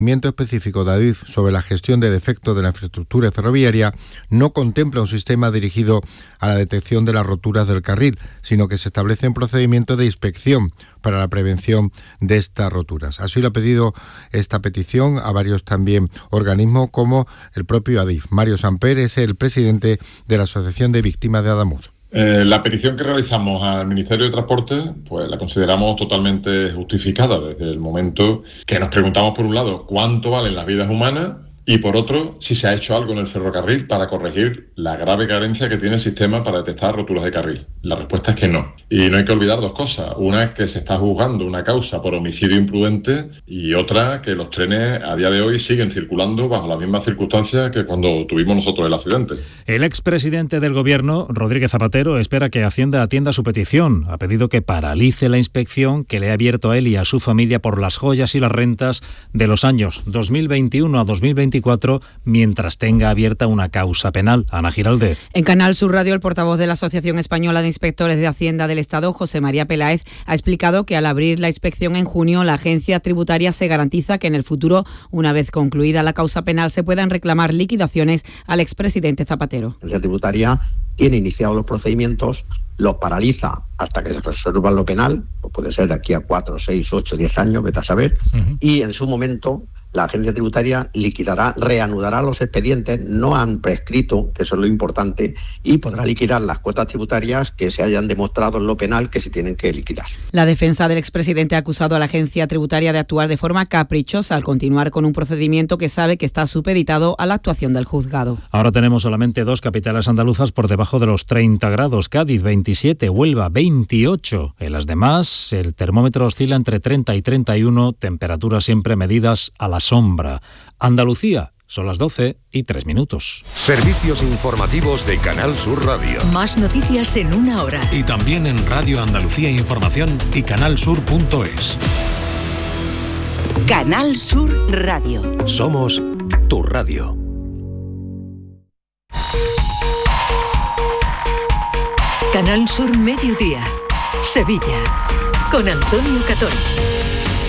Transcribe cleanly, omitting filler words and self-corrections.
procedimiento específico de Adif sobre la gestión de defectos de la infraestructura ferroviaria no contempla un sistema dirigido a la detección de las roturas del carril, sino que se establecen procedimientos de inspección para la prevención de estas roturas. Así lo ha pedido esta petición a varios también organismos como el propio Adif. Mario Samper es el presidente de la Asociación de Víctimas de Adamuz. La petición que realizamos al Ministerio de Transporte, pues la consideramos totalmente justificada desde el momento que nos preguntamos, por un lado, cuánto valen las vidas humanas y, por otro, si se ha hecho algo en el ferrocarril para corregir la grave carencia que tiene el sistema para detectar roturas de carril. La respuesta es que no. Y no hay que olvidar dos cosas. Una es que se está juzgando una causa por homicidio imprudente y otra que los trenes a día de hoy siguen circulando bajo las mismas circunstancias que cuando tuvimos nosotros el accidente. El expresidente del Gobierno, Rodríguez Zapatero, espera que Hacienda atienda su petición. Ha pedido que paralice la inspección que le ha abierto a él y a su familia por las joyas y las rentas de los años 2021 a 2024, mientras tenga abierta una causa penal. Ana Giraldez. En Canal Sur Radio, el portavoz de la Asociación Española de Inspectores de Hacienda del Estado, José María Peláez, ha explicado que al abrir la inspección en junio, la agencia tributaria se garantiza que en el futuro, una vez concluida la causa penal, se puedan reclamar liquidaciones al expresidente Zapatero. La agencia tributaria tiene iniciados los procedimientos, los paraliza hasta que se resuelva lo penal, o puede ser de aquí a 4, 6, 8, 10 años, vete a saber, y en su momento la agencia tributaria liquidará, reanudará los expedientes, no han prescrito, que eso es lo importante, y podrá liquidar las cuotas tributarias que se hayan demostrado en lo penal que se tienen que liquidar. La defensa del expresidente ha acusado a la agencia tributaria de actuar de forma caprichosa al continuar con un procedimiento que sabe que está supeditado a la actuación del juzgado. Ahora tenemos solamente dos capitales andaluzas por debajo de los 30 grados, Cádiz 27, Huelva 28. En las demás, el termómetro oscila entre 30 y 31, temperaturas siempre medidas a la sombra. Andalucía, son las 12:03. Servicios informativos de Canal Sur Radio. Más noticias en una hora. Y también en Radio Andalucía Información y canalsur.es. Canal Sur Radio. Somos tu radio. Canal Sur Mediodía. Sevilla. Con Antonio Catón.